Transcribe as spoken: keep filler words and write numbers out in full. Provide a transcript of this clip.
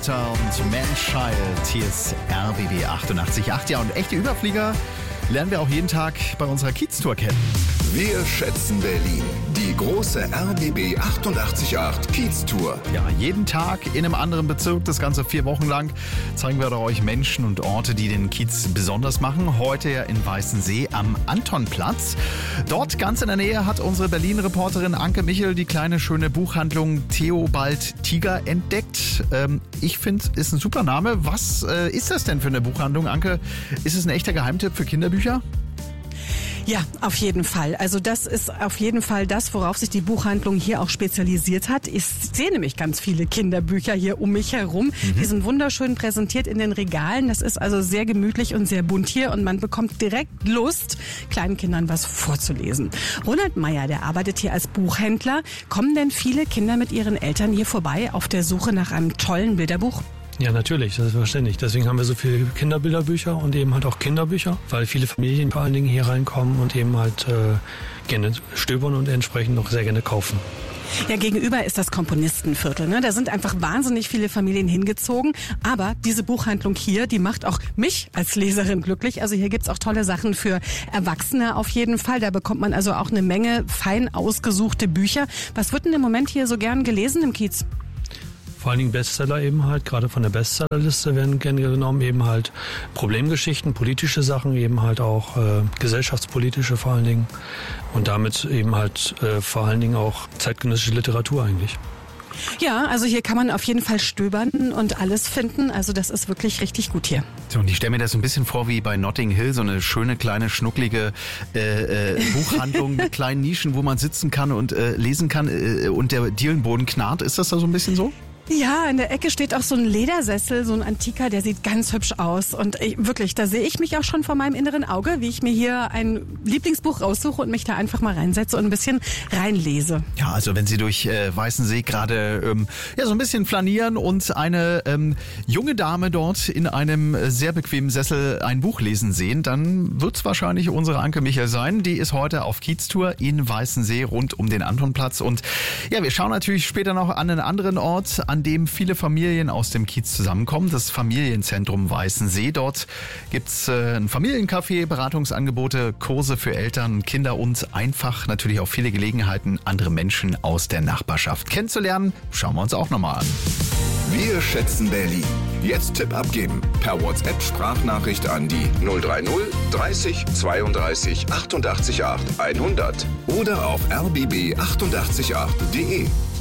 Carpenter und Manchild. Hier ist R B B achtundachtzig Komma acht. Ja, und echte Überflieger lernen wir auch jeden Tag bei unserer Kiez-Tour kennen. Wir schätzen Berlin. Die große R B B achtundachtzig Komma acht Kiez-Tour. Ja, jeden Tag in einem anderen Bezirk, das Ganze vier Wochen lang, zeigen wir euch Menschen und Orte, die den Kiez besonders machen. Heute in Weißensee am Antonplatz. Dort ganz in der Nähe hat unsere Berlin-Reporterin Anke Michel die kleine schöne Buchhandlung Theobald Tiger entdeckt. Ähm, ich finde, ist ein super Name. Was äh, ist das denn für eine Buchhandlung, Anke? Ist es ein echter Geheimtipp für Kinderbücher? Ja, auf jeden Fall. Also das ist auf jeden Fall das, worauf sich die Buchhandlung hier auch spezialisiert hat. Ich sehe nämlich ganz viele Kinderbücher hier um mich herum. Mhm. Die sind wunderschön präsentiert in den Regalen. Das ist also sehr gemütlich und sehr bunt hier und man bekommt direkt Lust, kleinen Kindern was vorzulesen. Ronald Meyer, der arbeitet hier als Buchhändler. Kommen denn viele Kinder mit ihren Eltern hier vorbei auf der Suche nach einem tollen Bilderbuch? Ja, natürlich, das ist verständlich. Deswegen haben wir so viele Kinderbilderbücher und eben halt auch Kinderbücher, weil viele Familien vor allen Dingen hier reinkommen und eben halt äh, gerne stöbern und entsprechend auch sehr gerne kaufen. Ja, gegenüber ist das Komponistenviertel. Ne? Da sind einfach wahnsinnig viele Familien hingezogen. Aber diese Buchhandlung hier, die macht auch mich als Leserin glücklich. Also hier gibt's auch tolle Sachen für Erwachsene auf jeden Fall. Da bekommt man also auch eine Menge fein ausgesuchte Bücher. Was wird denn im Moment hier so gern gelesen im Kiez? Vor allen Dingen Bestseller eben halt, gerade von der Bestsellerliste werden gerne genommen, eben halt Problemgeschichten, politische Sachen, eben halt auch äh, gesellschaftspolitische vor allen Dingen und damit eben halt äh, vor allen Dingen auch zeitgenössische Literatur eigentlich. Ja, also hier kann man auf jeden Fall stöbern und alles finden. Also das ist wirklich richtig gut hier. So, und ich stelle mir das so ein bisschen vor wie bei Notting Hill, so eine schöne, kleine, schnucklige äh, äh, Buchhandlung mit kleinen Nischen, wo man sitzen kann und äh, lesen kann äh, und der Dielenboden knarrt. Ist das da so ein bisschen so? Ja, in der Ecke steht auch so ein Ledersessel, so ein antiker, der sieht ganz hübsch aus. Und ich, wirklich, da sehe ich mich auch schon vor meinem inneren Auge, wie ich mir hier ein Lieblingsbuch raussuche und mich da einfach mal reinsetze und ein bisschen reinlese. Ja, also wenn Sie durch äh, Weißensee gerade ähm, ja, so ein bisschen flanieren und eine ähm, junge Dame dort in einem äh, sehr bequemen Sessel ein Buch lesen sehen, dann wird es wahrscheinlich unsere Anke Michel sein. Die ist heute auf Kiez-Tour in Weißensee rund um den Antonplatz. Und ja, wir schauen natürlich später noch an einen anderen Ort, an dem viele Familien aus dem Kiez zusammenkommen, das Familienzentrum Weißensee. Dort gibt's äh, ein Familiencafé, Beratungsangebote, Kurse für Eltern, Kinder und einfach natürlich auch viele Gelegenheiten, andere Menschen aus der Nachbarschaft kennenzulernen. Schauen wir uns auch nochmal an. Wir schätzen Berlin. Jetzt Tipp abgeben. Per WhatsApp Sprachnachricht an die null drei null dreißig zweiunddreißig achtundachtzig acht hundert oder auf r b b achtundachtzig acht punkt d e.